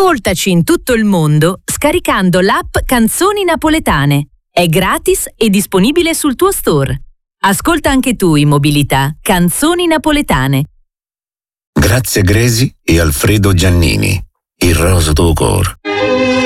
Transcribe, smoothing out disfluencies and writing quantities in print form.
Ascoltaci in tutto il mondo scaricando l'app Canzoni Napoletane. È gratis e disponibile sul tuo store. Ascolta anche tu in mobilità Canzoni Napoletane. Grazie Gresi e Alfredo Giannini. Il roso tuo cor.